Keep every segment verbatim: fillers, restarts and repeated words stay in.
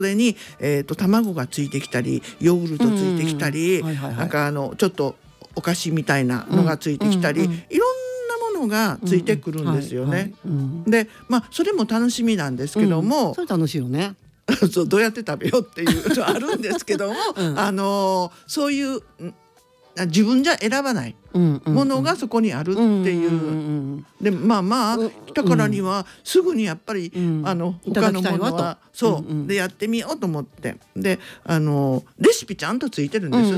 それに、えー、と卵がついてきたりヨーグルトついてきたり、なんかあのちょっとお菓子みたいなのがついてきたり、 うんうんうん、 いろんなものがついてくるんですよね。で、まあそれも楽しみなんですけども、 うん、それ楽しいよね。 そうどうやって食べようっていうのあるんですけども、うん、あのそういう自分じゃ選ばないものがそこにあるっていう、でまあまあ来たからにはすぐにやっぱり、うん、あの他のものはそう、うんうん、でやってみようと思って、であのレシピちゃんとついてるんです、うんうん、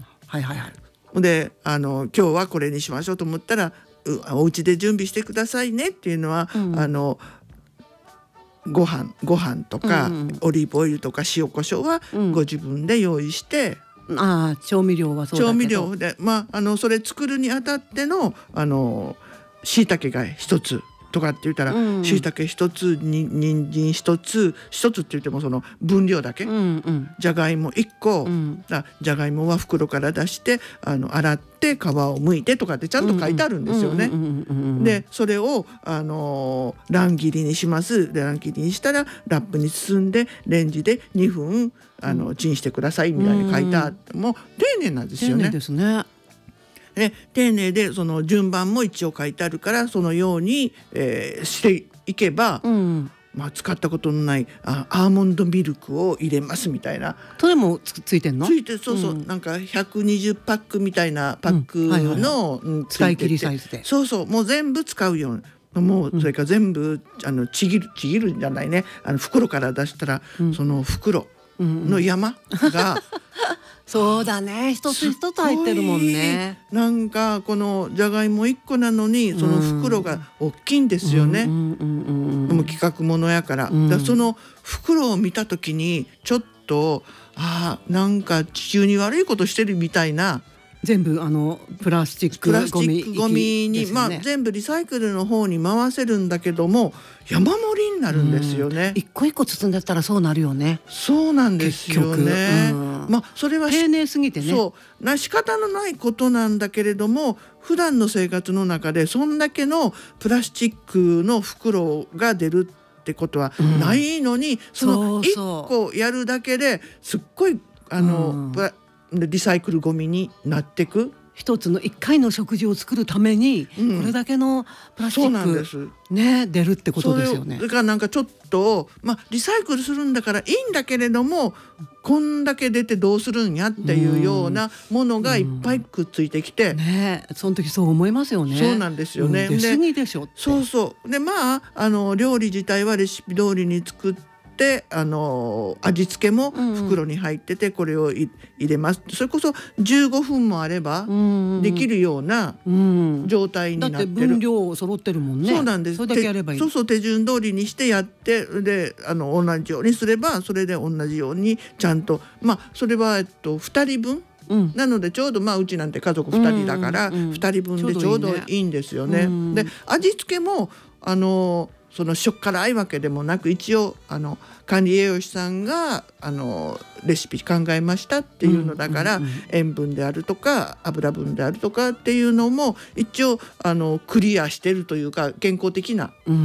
はいはいはい。であの今日はこれにしましょうと思ったらお家で準備してくださいねっていうのは、うん、あのご飯ご飯とか、うんうん、オリーブオイルとか塩コショウはご自分で用意して、 うん、あ調味料はそうだけど調味料で、まあ、あのそれ作るにあたってのあの椎茸が一つとかって言ったら、うん、椎茸一つに人参一つ一つって言ってもその分量だけ、うんうん、じゃがいも一個、うん、じゃがいもは袋から出してあの洗って皮を剥いてとかってちゃんと書いてあるんですよね。でそれをあの乱切りにします。で乱切りにしたらラップに包んでレンジでにふんあのチンしてくださいみたいに書いてあって、うん、もう丁寧なんですよね。 丁寧ですね。 で丁寧でその順番も一応書いてあるからそのように、えー、していけば、うん、まあ、使ったことのないあアーモンドミルクを入れますみたいな。 それも つ, ついてんの？ ついてそうそう、うん、なんかひゃくにじゅうパックみたいなパックの、うんはいはいはいうん、使い切りサイズでそうそうもう全部使うようにもうそれから全部、うん、あのちぎるちぎるんじゃないねあの袋から出したら、うん、その袋の山が、うんそうだね一つ一つ入ってるもんね。 なんかこのじゃがいもいっこなのにその袋が大きいんですよね。もう企画ものやから、うん、だからその袋を見た時にちょっとあなんか地球に悪いことしてるみたいな。 全部あのプラスチックプラスチックゴミに、ねまあ、全部リサイクルの方に回せるんだけども山盛りになるんですよね。 一個一個包んでったらそうなるよね。 そうなんですよね。うん、まあそれは丁寧すぎてねそうな仕方のないことなんだけれども普段の生活の中でそんだけのプラスチックの袋が出るってことはないのに、うん、そのいっこやるだけですっごいあの、うんリサイクルゴミになってく一つの一回の食事を作るために、うん、これだけのプラスチックね出るってことですよね。 それからなんかちょっと、まあ、リサイクルするんだからいいんだけれどもこんだけ出てどうするんやっていうようなものがいっぱいくっついてきて、 うんね、その時そう思いますよね。 そうなんですよね。 うん、出過ぎでしょって。 そうそうでまああの料理自体はレシピ通りに作ってであの味付けも袋に入っててこれを入れます、うん、それこそじゅうごふんもあればできるような状態になってる、うん、 だって分量揃ってるもんね。 そうなんです。 それだけやればいい。 そうそう手順通りにしてやってであの同じようにすればそれで同じようにちゃんとまあそれは、えっと、ふたりぶん、うん、なのでちょうどまあうちなんて家族ふたりだからふたりぶんでちょうどいいんですよね。うん、で味付けもあのそのしょっ辛いわけでもなく一応あの管理栄養士さんがあのレシピ考えましたっていうのだから、うんうんうん、塩分であるとか油分であるとかっていうのも一応あのクリアしてるというか健康的な、うんうん、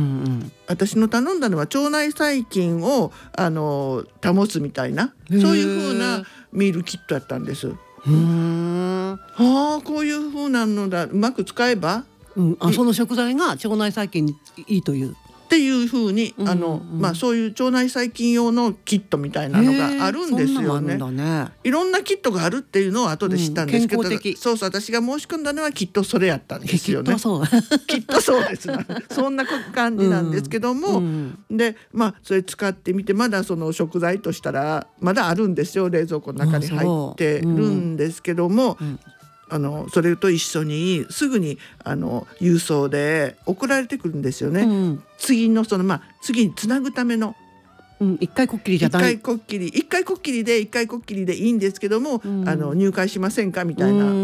私の頼んだのは腸内細菌をあの保つみたいなそういう風なミールキットやったんです。うーんはあこういう風なのだうまく使えば、 うん、あその食材が腸内細菌にいいというっていう風に、うんうん、あのまあそういう腸内細菌用のキットみたいなのがあるんですよね。ねいろんなキットがあるっていうのを後で知ったんですけど、うん、そうそう私が申し込んだのはきっとそれやったんですよね。きっとそうきっとそうですそんな感じなんですけども、うんうん、でまあそれ使ってみてまだその食材としたらまだあるんですよ冷蔵庫の中に入ってるんですけども、うんうんあのそれと一緒にすぐにあの郵送で送られてくるんですよね、うん、次のそのまあ次につなぐための、 うん、一回こっきりじゃない一回こっきり一回こっきりで一回こっきりでいいんですけども、うん、あの入会しませんかみたいな、うん、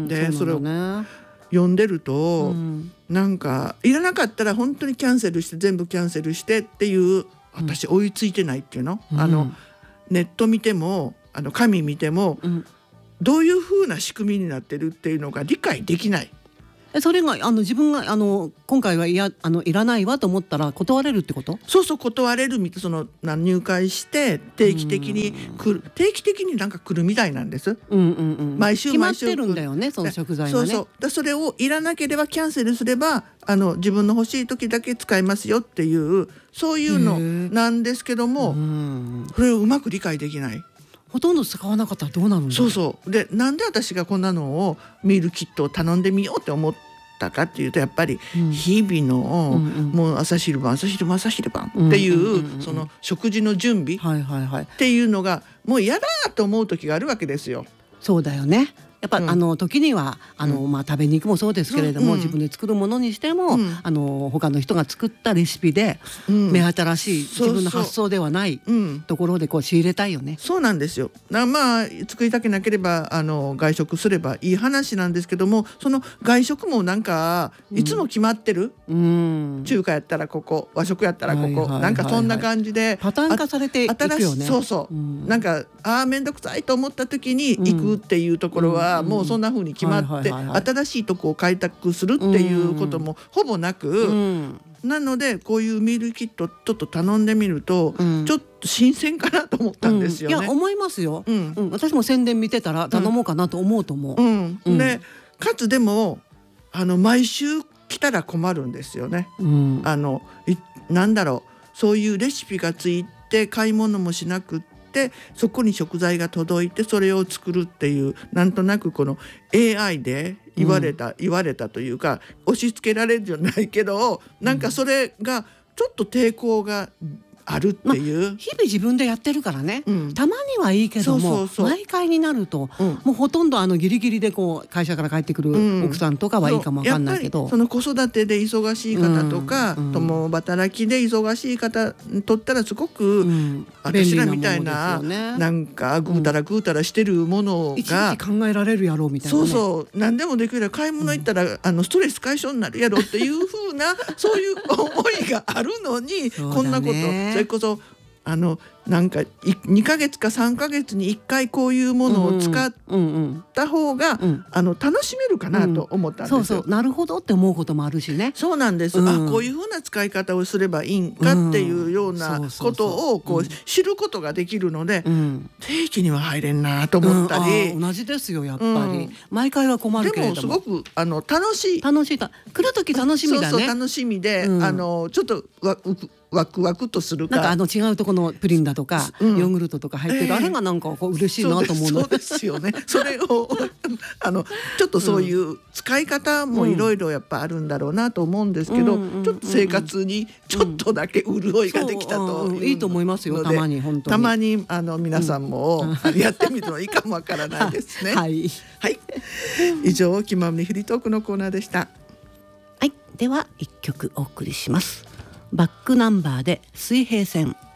で そ,、ね、それを読んでると、うん、なんかいらなかったら本当にキャンセルして全部キャンセルしてっていう私追いついてないっていうの、うん、あのネット見てもあの紙見ても、うんどういう風な仕組みになってるっていうのが理解できない。 それがあの自分があの今回はいやあのいらないわと思ったら断れるってこと？ そうそう、断れるみたい、その入会して定期的に来る、定期的になんか来るみたいなんです。 うんうんうん、 毎週毎週決まってるんだよね、その食材はね。 そうそう、だそれをいらなければキャンセルすればあの自分の欲しい時だけ使いますよっていうそういうのなんですけども、これをうまく理解できない。 ほとんど使わなかったらどうなるんだろう。 そうそうで、なんで私がこんなのをミールキットを頼んでみようって思ったかっていうと、やっぱり日々の、うんうん、もう朝昼晩朝昼晩朝昼晩っていう、うんうんうん、その食事の準備っていうのがもう嫌だと思う時があるわけですよ。 そうだよね。やっぱ、うん、あの時にはあの、まあ、食べに行くもそうですけれども、うん、自分で作るものにしても、うん、あの他の人が作ったレシピで、うん、目新しい自分の発想ではないところでこう仕入れたいよね。 そうなんですよ。まあ作りたくなければあの外食すればいい話なんですけども、その外食もなんかいつも決まってる、うん、中華やったらここ、和食やったらここ、はいはいはいはい、なんかそんな感じでパターン化されていくよね。 そうそう、うん、なんかああ面倒くさいと思った時に行くっていうところは、うんもうそんな風に決まって、新しいとこを開拓するっていうこともほぼなく、うん、なのでこういうミールキットちょっと頼んでみると、うん、ちょっと新鮮かなと思ったんですよね。 うん、いや思いますよ、うんうん、私も宣伝見てたら頼もうかなと思うと思う、 うんうん、でかつでもあの毎週来たら困るんですよね、うん、あのなんだろう、そういうレシピがついて買い物もしなくってでそこに食材が届いてそれを作るっていう、なんとなくこの エーアイ で言われた、うん、言われたというか押し付けられるじゃないけど、なんかそれがちょっと抵抗があるっていう、まあ、 日々自分でやってるからね、うん、たまにはいいけどもそうそうそう毎回になると、うん、もうほとんどあのギリギリでこう会社から帰ってくる奥さんとかはいいかもわかんないけど、うん、 その子育てで忙しい方とか、うん、共働きで忙しい方にとったらすごく、うん、私らみたいな、ね、なんかぐうたらぐうたらしてるものが、うん、 一日考えられるやろうみたいな、 ね、そうそう何でもできる。買い物行ったら、うん、あのストレス解消になるやろっていう風なそういう思いがあるのにこんなことそれこそあのなんかにかげつかさんかげつにいっかいこういうものを使った方が、うんうん、あの楽しめるかなと思ったんですよ、うん、 そうそうなるほどって思うこともあるしね。 そうなんです、うん、あこういうふうな使い方をすればいいんかっていうようなことをこう知ることができるので、うん、定期には入れんなと思ったり、 うん、同じですよやっぱり、うん、毎回は困るけれどもでもすごくあの楽しい楽しい来る時楽しみだね。 そうそう楽しみで、うん、あのちょっとわワクワクとするか、 なんかあの違うとこのプリンだとか、うん、ヨーグルトとか入ってる、えー、あれがなんかこう嬉しいなと思うの。 そうですよね。それをあのちょっとそういう使い方もいろいろやっぱあるんだろうなと思うんですけど、うん、ちょっと生活にちょっとだけ潤いができたという、うんうん、 いいと思いますよ。たまに本当にたまにあの皆さんも、うん、やってみるのいいかもわからないですね。 はい、 はい、以上気ままにフリートークのコーナーでした。 はい、では一曲お送りします。バックナンバーで水平線。